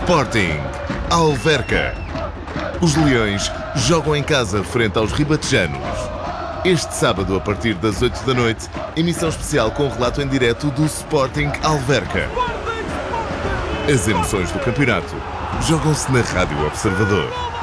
Sporting Alverca. Os Leões jogam em casa frente aos ribatejanos. Este sábado, a partir das 8 da noite, emissão especial com relato em direto do Sporting Alverca. As emoções do campeonato jogam-se na Rádio Observador.